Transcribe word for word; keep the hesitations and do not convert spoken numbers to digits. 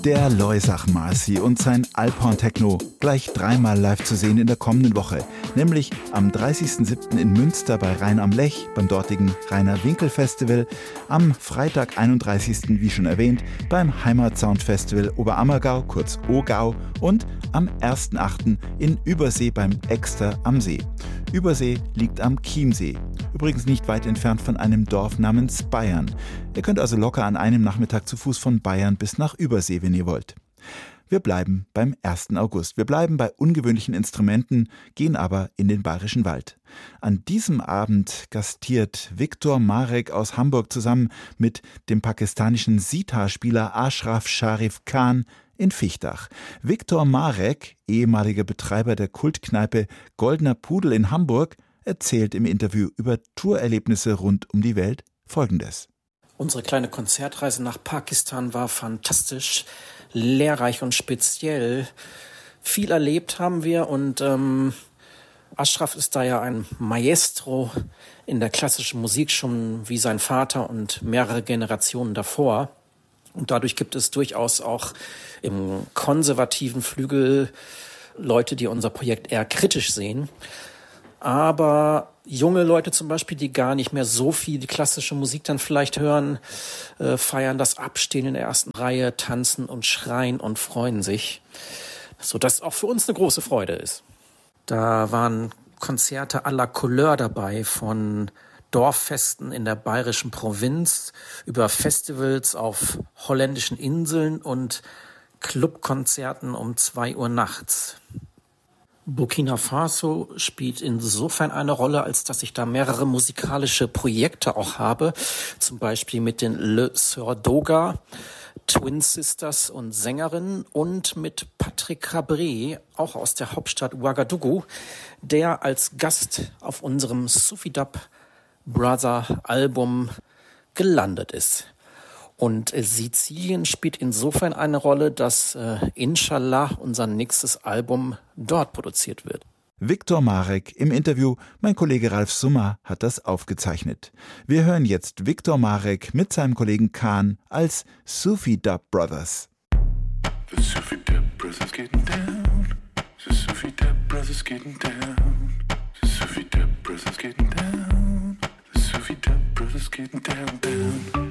Der Loisach Marci und sein Alphorn Techno gleich dreimal live zu sehen in der kommenden Woche. Nämlich am dreißigsten siebten in Münster bei Rhein am Lech, beim dortigen Rainer Winkel Festival. Am Freitag, einunddreißigsten wie schon erwähnt, beim Heimatsound Festival Oberammergau, kurz OGAU. Und am ersten achten in Übersee beim Exter am See. Übersee liegt am Chiemsee. Übrigens nicht weit entfernt von einem Dorf namens Bayern. Ihr könnt also locker an einem Nachmittag zu Fuß von Bayern bis nach Übersee, wenn ihr wollt. Wir bleiben beim ersten August. Wir bleiben bei ungewöhnlichen Instrumenten, gehen aber in den Bayerischen Wald. An diesem Abend gastiert Viktor Marek aus Hamburg zusammen mit dem pakistanischen Sitar-Spieler Ashraf Sharif Khan in Fichtach. Viktor Marek, ehemaliger Betreiber der Kultkneipe Goldener Pudel in Hamburg, erzählt im Interview über Tourerlebnisse rund um die Welt Folgendes. Unsere kleine Konzertreise nach Pakistan war fantastisch, lehrreich und speziell. Viel erlebt haben wir und ähm, Ashraf ist da ja ein Maestro in der klassischen Musik, schon wie sein Vater und mehrere Generationen davor. Und dadurch gibt es durchaus auch im konservativen Flügel Leute, die unser Projekt eher kritisch sehen. Aber junge Leute zum Beispiel, die gar nicht mehr so viel die klassische Musik dann vielleicht hören, äh, feiern das Abstehen in der ersten Reihe, tanzen und schreien und freuen sich, sodass auch für uns eine große Freude ist. Da waren Konzerte à la Couleur dabei, von Dorffesten in der bayerischen Provinz über Festivals auf holländischen Inseln und Clubkonzerten um zwei Uhr nachts. Burkina Faso spielt insofern eine Rolle, als dass ich da mehrere musikalische Projekte auch habe, zum Beispiel mit den Le Sœurs Doga, Twin Sisters und Sängerinnen und mit Patrick Cabré, auch aus der Hauptstadt Ouagadougou, der als Gast auf unserem Sufi-Dub Brother Album gelandet ist. Und äh, Sizilien spielt insofern eine Rolle, dass äh, Inshallah unser nächstes Album dort produziert wird. Viktor Marek im Interview, mein Kollege Ralf Summer hat das aufgezeichnet. Wir hören jetzt Viktor Marek mit seinem Kollegen Khan als Sufi Dub Brothers. The Sufi Dub Brothers getting down. The Sufi Dub Brothers getting down. The Sufi Dub Brothers getting down. The Sufi Dub Brothers getting down, down.